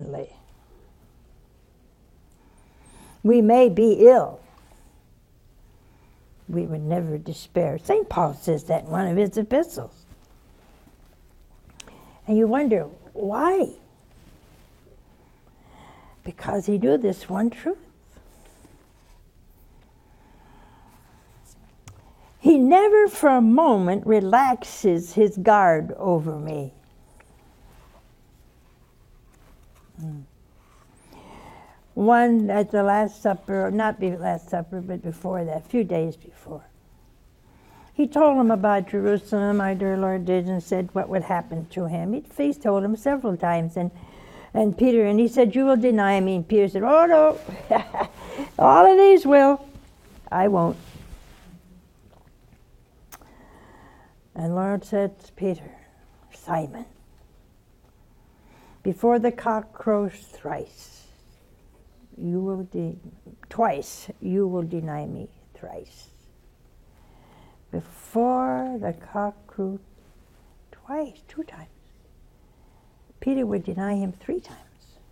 suddenly. We may be ill. We would never despair. St. Paul says that in one of his epistles. And you wonder, why? Because he knew this one truth. He never for a moment relaxes his guard over me. One at the Last Supper, not the Last Supper, but before that, a few days before. He told him about Jerusalem, our dear Lord did, and said what would happen to him. He told him several times, and Peter, and he said, you will deny me. And Peter said, oh no, all of these will, I won't. And Lord said to Peter, Simon, before the cock crows thrice, twice you will deny me thrice. Before the cock crew twice, 2 times. Peter would deny him 3 times.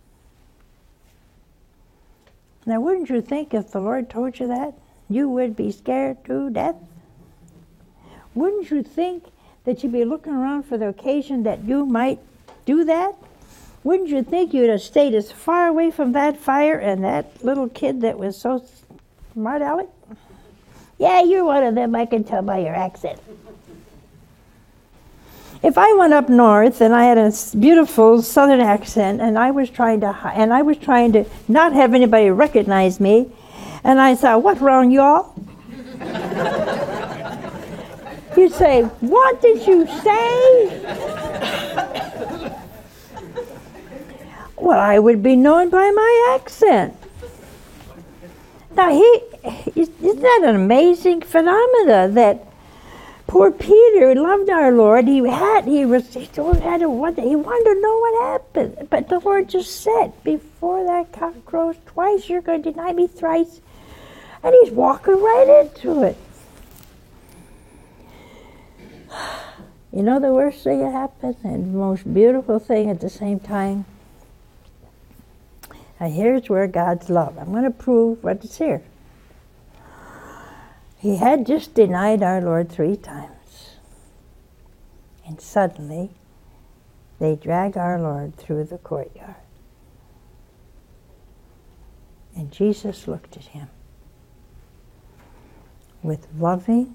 Now wouldn't you think if the Lord told you that, you would be scared to death? Wouldn't you think that you'd be looking around for the occasion that you might do that? Wouldn't you think you'd have stayed as far away from that fire and that little kid that was so smart aleck? Yeah, you're one of them, I can tell by your accent. If I went up north and I had a beautiful southern accent and I was trying to not have anybody recognize me, and I thought, what wrong, y'all? You'd say, what did you say? Well, I would be known by my accent. Now, isn't that an amazing phenomena that poor Peter loved our Lord. He wanted to know what happened. But the Lord just said, before that cock crows twice, you're going to deny me thrice. And he's walking right into it. You know the worst thing that happened and the most beautiful thing at the same time? Now here's where God's love. I'm going to prove what is here. He had just denied our Lord 3 times. And suddenly, they drag our Lord through the courtyard. And Jesus looked at him with loving,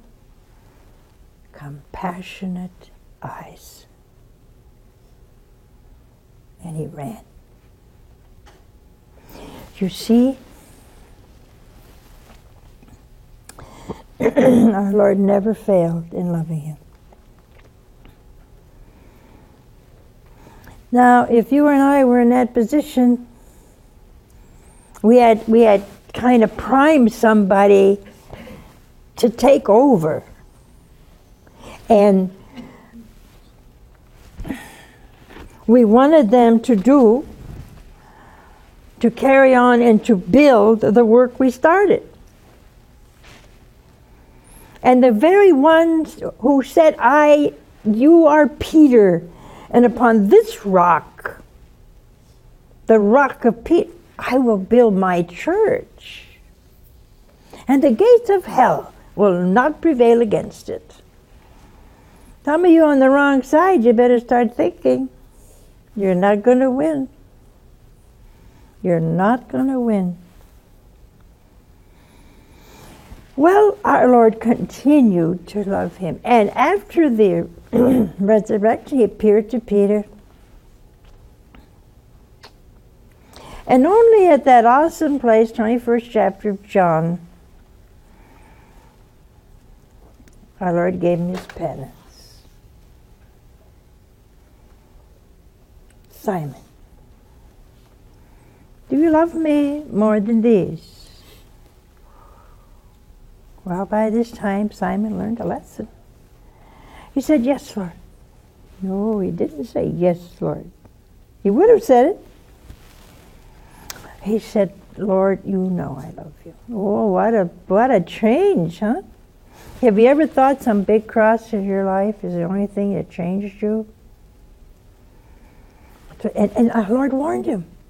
compassionate eyes. And he ran. You see, our Lord never failed in loving him. Now, if you and I were in that position, we had kind of primed somebody to take over. And we wanted them to carry on and to build the work we started. And the very ones who said, you are Peter, and upon this rock, the rock of Peter, I will build my church. And the gates of hell will not prevail against it. Some of you on the wrong side, you better start thinking, you're not going to win. You're not going to win. Well, our Lord continued to love him. And after the resurrection, he appeared to Peter. And only at that awesome place, 21st chapter of John, our Lord gave him his penance. Simon, do you love me more than these? Well, by this time, Simon learned a lesson. He said, yes, Lord. No, he didn't say, yes, Lord. He would have said it. He said, Lord, you know I love you. Oh, what a change, huh? Have you ever thought some big cross in your life is the only thing that changed you? And our Lord warned him.